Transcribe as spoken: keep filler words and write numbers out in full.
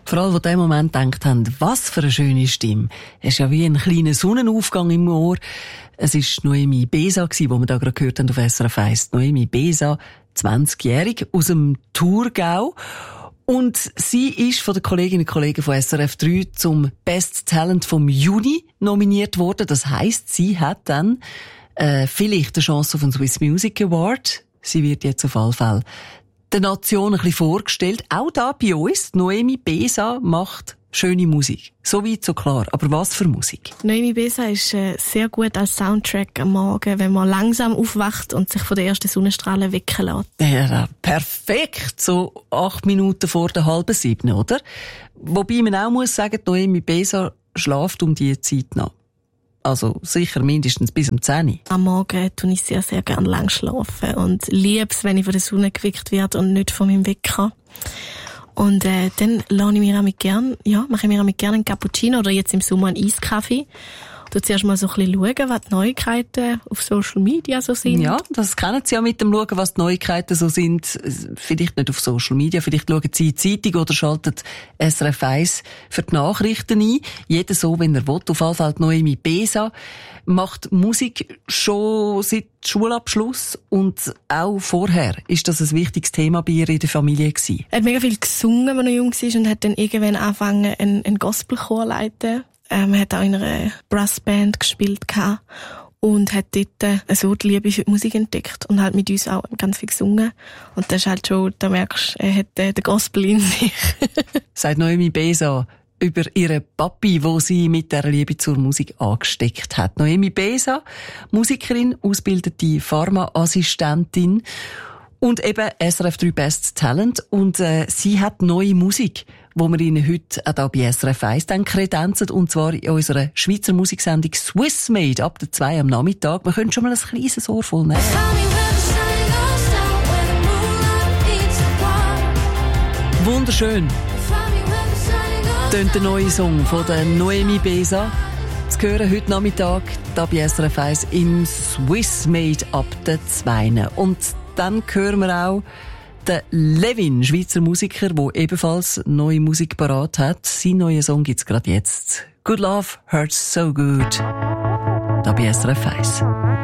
Vor allem, die in dem Moment gedacht haben, was für eine schöne Stimme. Es ist ja wie ein kleiner Sonnenaufgang im Ohr. Es war Noemi Besa, die wir da gerade gehört haben auf S R F eins. Noemi Besa, zwanzigjährig, aus dem Thurgau. Und sie ist von den Kolleginnen und Kollegen von S R F drei zum Best Talent vom Juni nominiert worden. Das heisst, sie hat dann äh, vielleicht eine Chance auf den Swiss Music Award. Sie wird jetzt auf alle Fälle der Nation ein bisschen vorgestellt. Auch da bei uns, Noemi Besa macht schöne Musik. So weit, so klar. Aber was für Musik? Noemi Besa ist äh, sehr gut als Soundtrack am Morgen, wenn man langsam aufwacht und sich von den ersten Sonnenstrahlen wecken lässt. Ja, perfekt. So acht Minuten vor der halben sieben, oder? Wobei man auch muss sagen, Noemi Besa schläft um diese Zeit noch. Also sicher mindestens bis um zehn. Am Morgen tue ich sehr, sehr gerne lang schlafen und liebe es, wenn ich von der Sonne geweckt werde und nicht von meinem Wecker. Und äh, dann lasse ich mir auch gern, ja, mache ich mir auch gerne einen Cappuccino oder jetzt im Sommer einen Eiskaffee. Du zuerst mal so ein bisschen schauen, was die Neuigkeiten auf Social Media so sind. Ja, das kennen Sie ja mit dem Schauen, was die Neuigkeiten so sind. Vielleicht nicht auf Social Media, vielleicht schauen Sie in die Zeitung oder schalten S R F eins für die Nachrichten ein. Jeder so, wenn er will. Auf jeden Fall Noemi Besa macht Musik schon seit Schulabschluss und auch vorher ist das ein wichtiges Thema bei ihr in der Familie gewesen. Er hat mega viel gesungen, als er noch jung war und hat dann irgendwann angefangen, einen, einen Gospelchor zu leiten. Ähm, er hat auch in einer Brassband gespielt gehabt und hat dort äh, so die Liebe für die Musik entdeckt und hat mit uns auch ganz viel gesungen. Und das ist halt schon, da merkst du, er hat äh, den Gospel in sich. Sagt Noemi Besa über ihren Papi, wo sie mit der Liebe zur Musik angesteckt hat. Noemi Besa, Musikerin, ausgebildete Pharmaassistentin und eben S R F drei Best Talent. Und äh, sie hat neue Musik, wo wir Ihnen heute auch hier bei S R F eins dann kredenzen, und zwar in unserer Schweizer Musiksendung Swiss Made ab der zwei am Nachmittag. Wir können schon mal ein kleines Ohr voll nehmen. Wunderschön. Tönt der neue Song von der Noemi Besa. Zu hören heute Nachmittag hier bei S R F eins im Swiss Made ab der zwei. Und dann hören wir auch der Levin, Schweizer Musiker, der ebenfalls neue Musik parat hat. Sein neuer Song gibt's gerade jetzt. Good Love Hurts So Good. Da bei S R F eins.